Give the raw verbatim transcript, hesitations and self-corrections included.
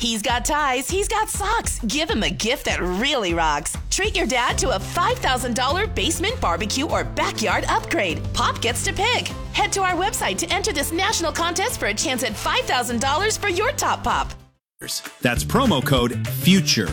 He's got ties, he's got socks. Give him a gift that really rocks. Treat your dad to a five thousand dollars basement barbecue or backyard upgrade. Pop gets to pick. Head to our website to enter this national contest for a chance at five thousand dollars for your top pop. That's promo code FUTURE.